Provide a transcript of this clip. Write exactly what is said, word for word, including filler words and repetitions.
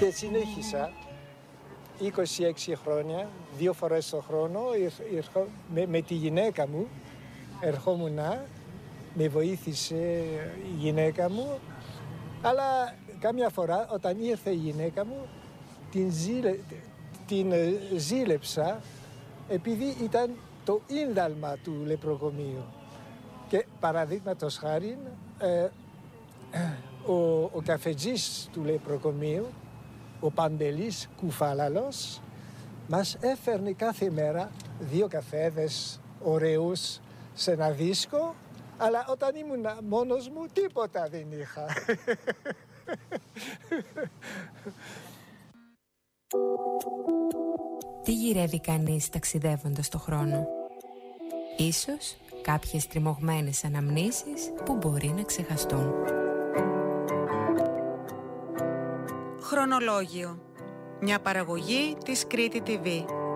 Και συνέχισα είκοσι έξι χρόνια, δύο φορές το χρόνο, ερχο, με, με τη γυναίκα μου ερχόμουν, με βοήθησε η γυναίκα μου, αλλά κάμια φορά όταν ήρθε η γυναίκα μου την, ζήλε, την ζήλεψα επειδή ήταν το ίνταλμα του λεπροκομείου. Και παραδείγματος χάριν, ε, ο, ο καφετζής του λεπροκομείου, ο Παντελής Κουφάλαλος, μας έφερνε κάθε μέρα δύο καφέδες ωραίους σε ένα δίσκο, αλλά όταν ήμουν μόνος μου τίποτα δεν είχα. Τι γυρεύει κανείς ταξιδεύοντας το χρόνο? Ίσως κάποιες τριμωγμένες αναμνήσεις που μπορεί να ξεχαστούν. Χρονολόγιο. Μια παραγωγή της Κρήτη τι βι.